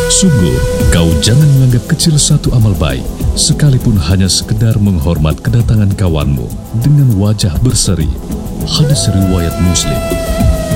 Sungguh, kau jangan menganggap kecil satu amal baik, sekalipun hanya sekedar menghormat kedatangan kawanmu dengan wajah berseri. Hadis riwayat Muslim.